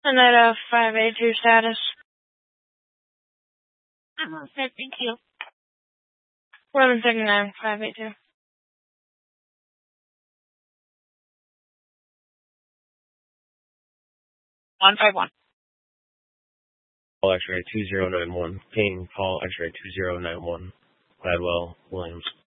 And that 582 status. Okay, thank you. 1139, 582. Call X-ray 2091. Ping, call X-ray 2091. Gladwell, Williams.